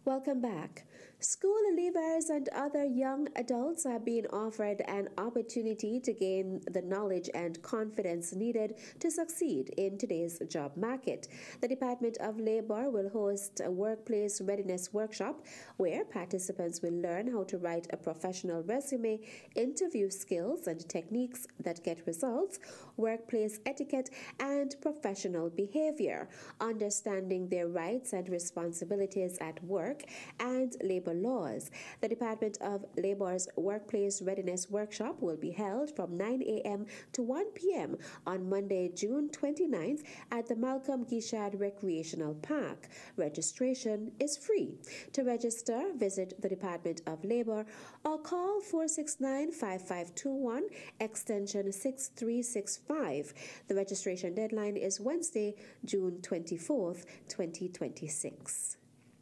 Welcome back. School leavers and other young adults are being offered an opportunity to gain the knowledge and confidence needed to succeed in today's job market. The Department of Labor will host a workplace readiness workshop where participants will learn how to write a professional resume, interview skills and techniques that get results, workplace etiquette, and professional behavior, understanding their rights and responsibilities at work, and labor laws. The Department of Labor's Workplace Readiness Workshop will be held from 9 a.m. to 1 p.m. on Monday, June 29th at the Malcolm Guichard Recreational Park. Registration is free. To register, visit the Department of Labor or call 469-5521 extension 6365. The registration deadline is Wednesday, June 24th, 2026.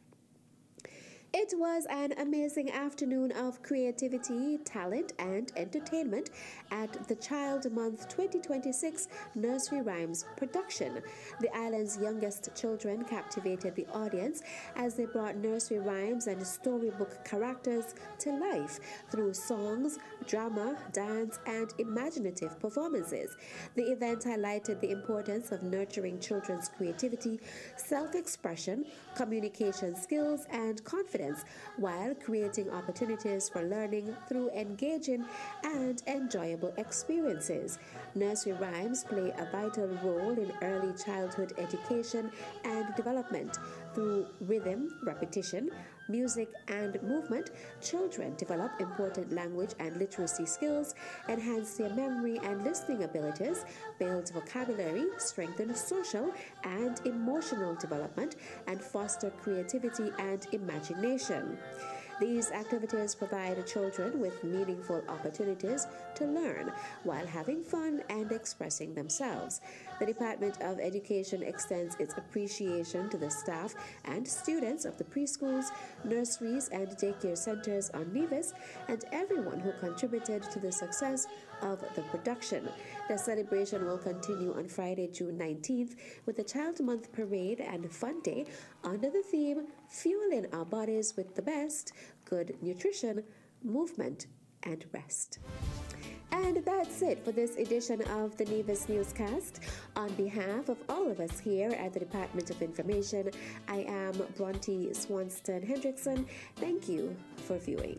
It was an amazing afternoon of creativity, talent, and entertainment at the Child Month 2026 Nursery Rhymes production. The island's youngest children captivated the audience as they brought nursery rhymes and storybook characters to life through songs, drama, dance, and imaginative performances. The event highlighted the importance of nurturing children's creativity, self-expression, communication skills, and confidence, while creating opportunities for learning through engaging and enjoyable experiences. Nursery rhymes play a vital role in early childhood education and development. Through rhythm, repetition, music, and movement, children develop important language and literacy skills, enhance their memory and listening abilities, build vocabulary, strengthen social and emotional development, and foster creativity and imagination. These activities provide children with meaningful opportunities to learn while having fun and expressing themselves. The Department of Education extends its appreciation to the staff and students of the preschools, nurseries, and daycare centers on Nevis and everyone who contributed to the success of the production. The celebration will continue on Friday, June 19th with the Child Month Parade and Fun Day under the theme Fueling Our Bodies with the Best, Good Nutrition, Movement, and Rest. And that's it for this edition of the Nevis Newscast. On behalf of all of us here at the Department of Information, I am Bronte Swanston Hendrickson. Thank you for viewing.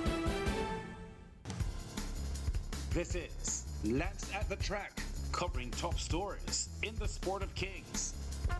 This is Lance at the Track, covering top stories in the sport of kings.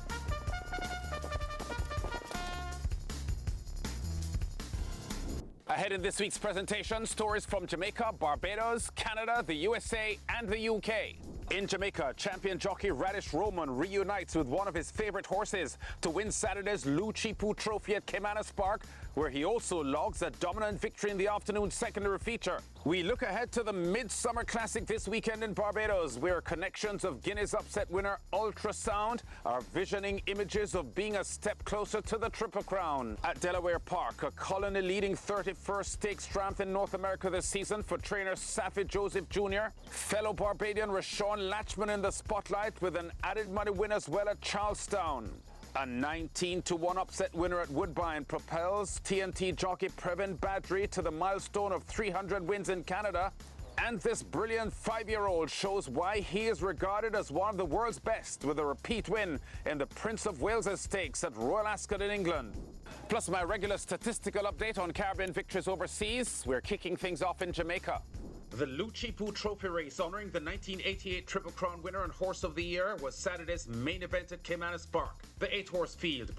Ahead in this week's presentation, stories from Jamaica, Barbados, Canada, the USA, and the UK. In Jamaica, champion jockey Radish Roman reunites with one of his favorite horses to win Saturday's Lou Chipu Trophy at Caymanas Park, where he also logs a dominant victory in the afternoon secondary feature. We look ahead to the Midsummer Classic this weekend in Barbados, where connections of Guinea's upset winner Ultrasound are visioning images of being a step closer to the Triple Crown. At Delaware Park, a Colony leading 31st Stakes triumph in North America this season for trainer Safi Joseph Jr. Fellow Barbadian Rashawn Latchman in the spotlight with an added money win as well at Charlestown. A 19-1 upset winner at Woodbine propels TNT jockey Previn Badri to the milestone of 300 wins in Canada. And this brilliant 5-year-old shows why he is regarded as one of the world's best with a repeat win in the Prince of Wales' Stakes at Royal Ascot in England. Plus my regular statistical update on Caribbean victories overseas. We're kicking things off in Jamaica. The Lou Chipu Trophy race honoring the 1988 Triple Crown winner and Horse of the Year was Saturday's main event at Caymanas Park. The 8-horse field